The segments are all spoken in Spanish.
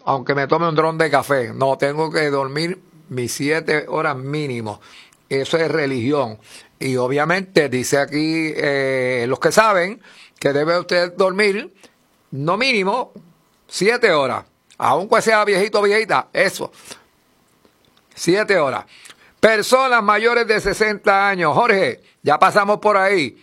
aunque me tome un dron de café. No, tengo que dormir mis 7 horas mínimo. Eso es religión. Y obviamente dice aquí los que saben que debe usted dormir no mínimo 7 horas. Aun que sea viejito o viejita, eso. 7 horas. Personas mayores de 60 años. Jorge, ya pasamos por ahí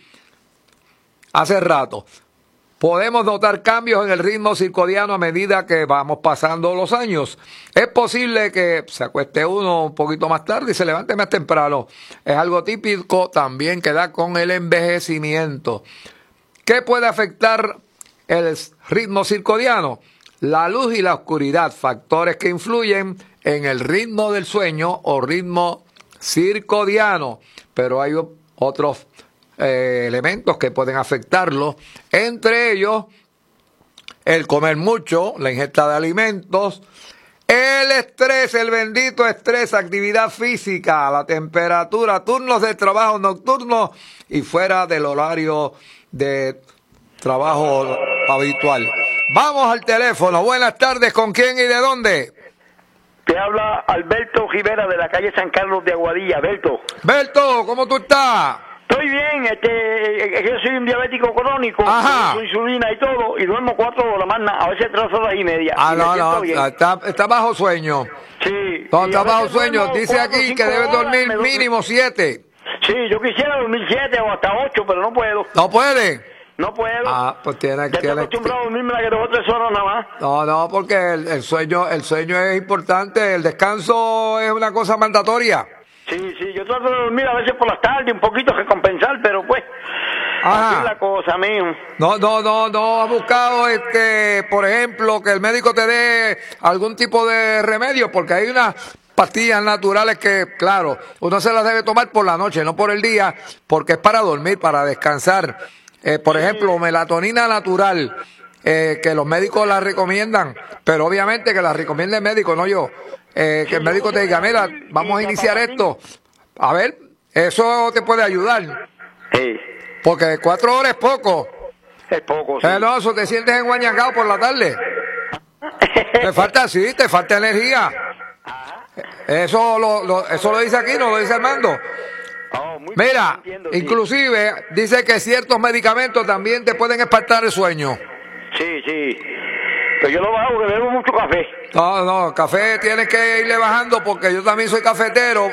hace rato. Podemos notar cambios en el ritmo circadiano a medida que vamos pasando los años. Es posible que se acueste uno un poquito más tarde y se levante más temprano. Es algo típico también que da con el envejecimiento. ¿Qué puede afectar el ritmo circadiano? La luz y la oscuridad, factores que influyen en el ritmo del sueño o ritmo circadiano. Pero hay otros elementos que pueden afectarlo, entre ellos el comer mucho, la ingesta de alimentos, el estrés, el bendito estrés, actividad física, la temperatura, turnos de trabajo nocturno y fuera del horario de trabajo habitual. Vamos al teléfono. Buenas tardes, ¿con quién y de dónde? Te habla Alberto Rivera de la calle San Carlos de Aguadilla. Alberto, ¿cómo tú estás? Estoy bien, yo soy un diabético crónico, uso insulina y todo, y duermo 4 horas más, a veces 3 horas y media. No, está bajo sueño. Sí. No, está bajo sueño, dice aquí que debes dormir mínimo 7. Sí, yo quisiera dormir 7 o hasta 8, pero no puedo. ¿No puede? No puedo. Pues tiene que... Ya estoy acostumbrado a dormirme la que 2 o 3 horas nada más. No, porque el sueño es importante, el descanso es una cosa mandatoria. Sí, yo trato de dormir a veces por las tardes, un poquito recompensar, pero pues, así es la cosa, mijo. No, has buscado, por ejemplo, que el médico te dé algún tipo de remedio, porque hay unas pastillas naturales que, claro, uno se las debe tomar por la noche, no por el día, porque es para dormir, para descansar. Por ejemplo, melatonina natural, que los médicos la recomiendan, pero obviamente que la recomiende el médico, no yo. Que el médico te diga, mira, vamos a iniciar esto. A ver, eso te puede ayudar. Sí. Porque 4 horas es poco. Es poco, sí. No, eso te sientes enguañangado por la tarde. te falta energía. Eso lo dice aquí, no lo dice Armando. Mira, inclusive dice que ciertos medicamentos también te pueden espantar el sueño. Sí. Pero yo lo bajo porque bebo mucho café. No, café tienes que irle bajando porque yo también soy cafetero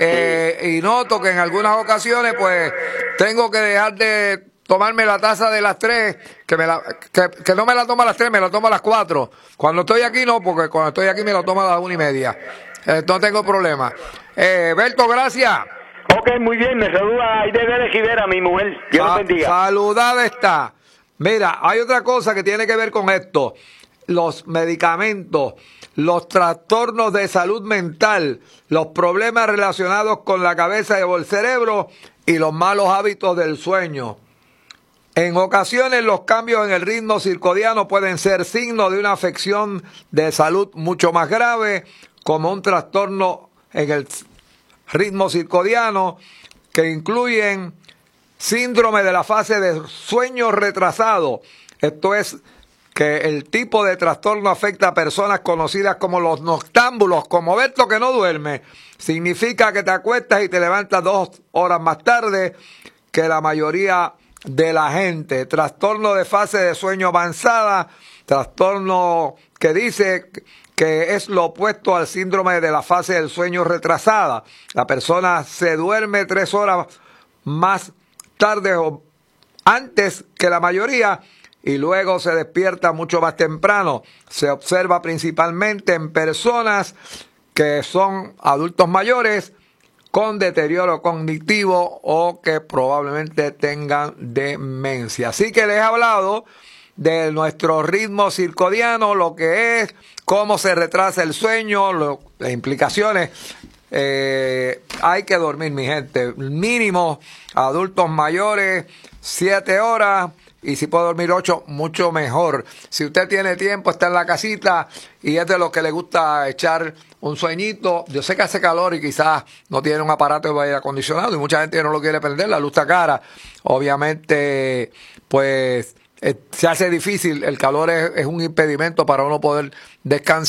y noto que en algunas ocasiones pues tengo que dejar de tomarme la taza de las 3, que no me la tomo a las 3, me la tomo a las 4. Cuando estoy aquí no, porque cuando estoy aquí me la tomo a las 1:30. No tengo problema. Berto, gracias. Ok, muy bien, me saluda Aide Vélez Rivera, mi mujer. Dios la bendiga. Saludada está. Mira, hay otra cosa que tiene que ver con esto. Los medicamentos, los trastornos de salud mental, los problemas relacionados con la cabeza y el cerebro y los malos hábitos del sueño. En ocasiones los cambios en el ritmo circadiano pueden ser signo de una afección de salud mucho más grave, como un trastorno en el ritmo circadiano, que incluyen síndrome de la fase de sueño retrasado. Esto es que el tipo de trastorno afecta a personas conocidas como los noctámbulos, como Berto que no duerme. Significa que te acuestas y te levantas 2 horas más tarde que la mayoría de la gente. Trastorno de fase de sueño avanzada, trastorno que dice que es lo opuesto al síndrome de la fase del sueño retrasada. La persona se duerme 3 horas más tarde o antes que la mayoría y luego se despierta mucho más temprano. Se observa principalmente en personas que son adultos mayores con deterioro cognitivo o que probablemente tengan demencia. Así que les he hablado de nuestro ritmo circadiano, lo que es, cómo se retrasa el sueño, las implicaciones. Hay que dormir, mi gente, mínimo adultos mayores 7 horas. Y si puedo dormir 8, mucho mejor. Si usted tiene tiempo, está en la casita y es de los que le gusta echar un sueñito. Yo sé que hace calor y quizás no tiene un aparato de aire acondicionado y mucha gente no lo quiere prender, la luz está cara. Obviamente, pues se hace difícil. El calor es un impedimento para uno poder descansar.